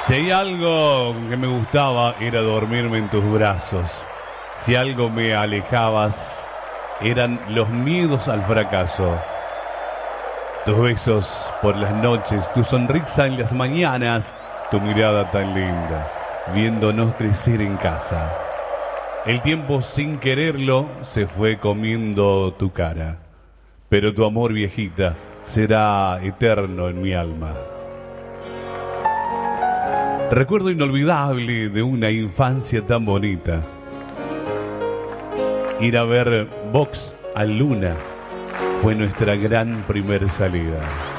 Si hay algo que me gustaba era dormirme en tus brazos. Si algo me alejabas eran los miedos al fracaso. Tus besos por las noches, tu sonrisa en las mañanas, tu mirada tan linda, viéndonos crecer en casa. El tiempo sin quererlo se fue comiendo tu cara, pero tu amor, viejita, será eterno en mi alma. Recuerdo inolvidable de una infancia tan bonita. Ir a ver Vox a Luna fue nuestra gran primer salida.